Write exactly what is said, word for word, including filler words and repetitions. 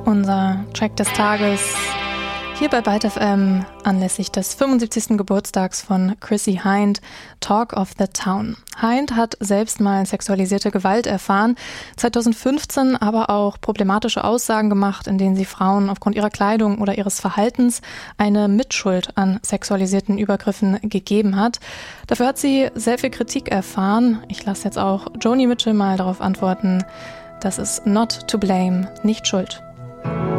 Unser Track des Tages hier bei Byte F M anlässlich des fünfundsiebzigsten Geburtstags von Chrissie Hynde, Talk of the Town. Hynde hat selbst mal sexualisierte Gewalt erfahren, zweitausendfünfzehn aber auch problematische Aussagen gemacht, in denen sie Frauen aufgrund ihrer Kleidung oder ihres Verhaltens eine Mitschuld an sexualisierten Übergriffen gegeben hat. Dafür hat sie sehr viel Kritik erfahren. Ich lasse jetzt auch Joni Mitchell mal darauf antworten. Das ist not to blame, nicht schuld.